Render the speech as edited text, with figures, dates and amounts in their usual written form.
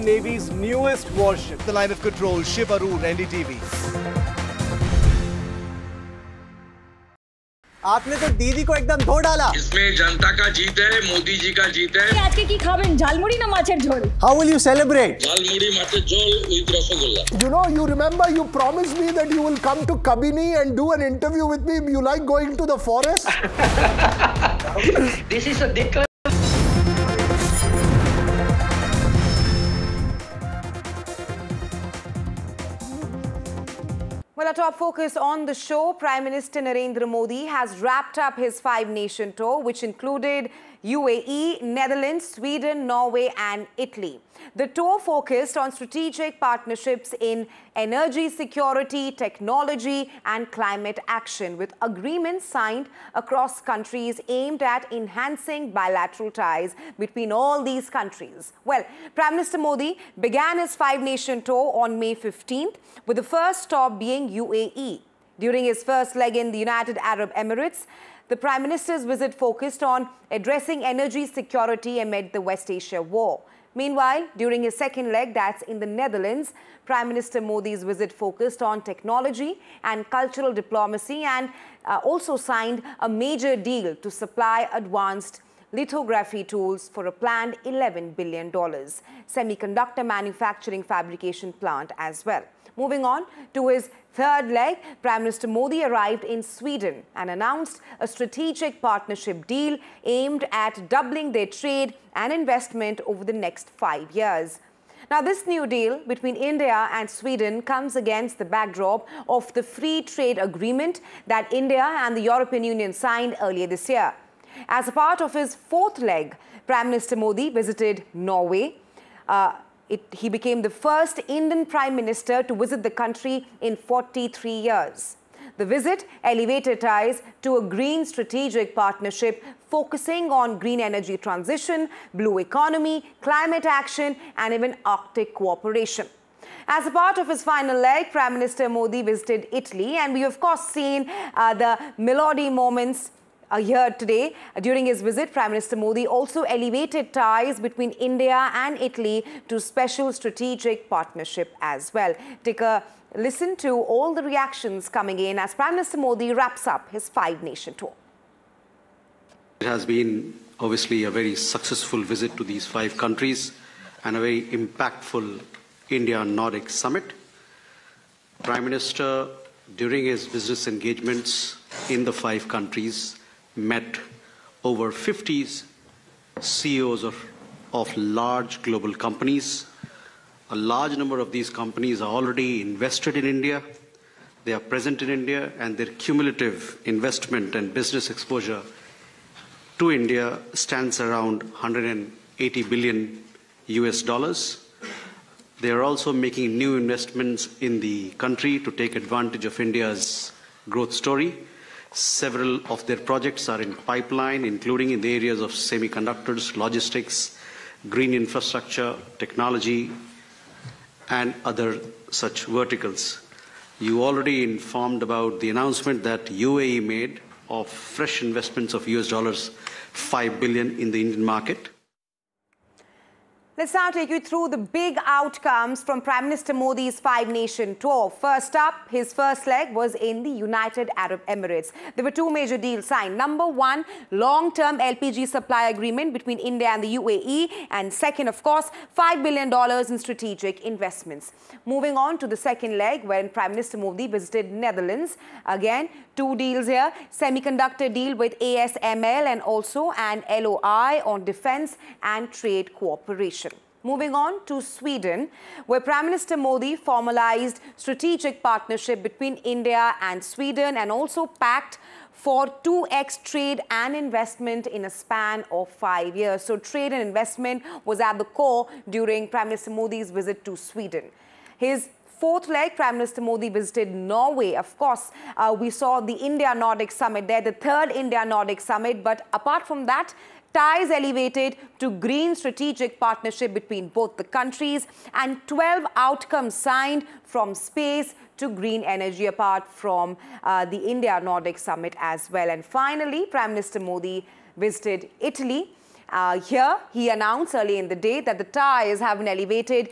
Indian Navy's newest warship. The line of control, Shiv Arur, NDTV. आपने तो दीदी को एकदम धो डाला. इसमें जनता का जीत है, मोदी जी का जीत है. आज के की खाबेन झालमुड़ी ना माछेर झोल. How will you celebrate? Jhalmuri माछेर झोल with rasgulla. You know, you remember you promised me that you will come to Kabini and do an interview with me. You like going to the forest? This is a declaration. Well, our top focus on the show, Prime Minister Narendra Modi has wrapped up his 5-nation tour, which included UAE, Netherlands, Sweden, Norway and Italy. The tour focused on strategic partnerships in energy security, technology and climate action, with agreements signed across countries aimed at enhancing bilateral ties between all these countries. Well, Prime Minister Modi began his 5-nation tour on May 15th, with the first stop being UAE. During his first leg in the United Arab Emirates, the Prime Minister's visit focused on addressing energy security amid the West Asia war. Meanwhile, during his second leg, that's in the Netherlands, Prime Minister Modi's visit focused on technology and cultural diplomacy and also signed a major deal to supply advanced lithography tools for a planned $11 billion semiconductor manufacturing fabrication plant as well. Moving on to his third leg, Prime Minister Modi arrived in Sweden and announced a strategic partnership deal aimed at doubling their trade and investment over the next 5 years. Now, this new deal between India and Sweden comes against the backdrop of the free trade agreement that India and the European Union signed earlier this year. As a part of his fourth leg, Prime Minister Modi visited Norway. He became the first Indian Prime Minister to visit the country in 43 years. The visit elevated ties to a green strategic partnership focusing on green energy transition, blue economy, climate action, and even Arctic cooperation. As a part of his final leg, Prime Minister Modi visited Italy, and we have, of course, seen the Melody moments here today. During his visit, Prime Minister Modi also elevated ties between India and Italy to special strategic partnership as well. Take a listen to all the reactions coming in as Prime Minister Modi wraps up his 5-nation tour. It has been obviously a very successful visit to these 5 countries and a very impactful India-Nordic summit. Prime Minister, during his business engagements in the 5 countries, met over 50 CEOs of large global companies. A large number of these companies are already invested in India. They are present in India, and their cumulative investment and business exposure to India stands around $180 billion US. They are also making new investments in the country to take advantage of India's growth story. Several of their projects are in pipeline, including in the areas of semiconductors, logistics, green infrastructure, technology, and other such verticals. You already informed about the announcement that UAE made of fresh investments of US $5 billion in the Indian market. Let's now take you through the big outcomes from Prime Minister Modi's 5-nation tour. First up, his first leg was in the United Arab Emirates. There were 2 major deals signed. Number 1, long-term LPG supply agreement between India and the UAE. And second, of course, $5 billion in strategic investments. Moving on to the second leg, when Prime Minister Modi visited Netherlands. Again, 2 deals here. Semiconductor deal with ASML and also an LOI on defense and trade cooperation. Moving on to Sweden, where Prime Minister Modi formalized strategic partnership between India and Sweden and also packed for 2x trade and investment in a span of 5 years. So trade and investment was at the core during Prime Minister Modi's visit to Sweden. His fourth leg, Prime Minister Modi visited Norway. Of course, we saw the India-Nordic Summit there, the third India-Nordic Summit. But apart from that, ties elevated to green strategic partnership between both the countries, and 12 outcomes signed from space to green energy, apart from the India-Nordic Summit as well. And finally, Prime Minister Modi visited Italy. Here, he announced early in the day that the ties have been elevated